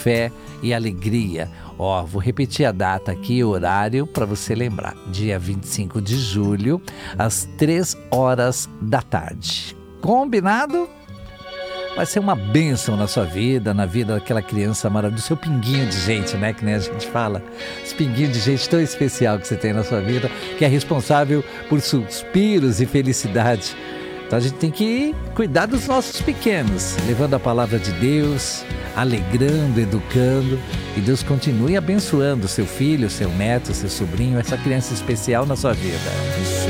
fé e alegria. Ó, vou repetir a data aqui, o horário, para você lembrar. Dia 25 de julho, às 3 horas da tarde. Combinado? Vai ser uma bênção na sua vida, na vida daquela criança maravilhosa, do seu pinguinho de gente, né? Que nem a gente fala. Esse pinguinho de gente tão especial que você tem na sua vida, que é responsável por suspiros e felicidade. Então a gente tem que cuidar dos nossos pequenos, levando a palavra de Deus, alegrando, educando. E Deus continue abençoando seu filho, seu neto, seu sobrinho, essa criança especial na sua vida.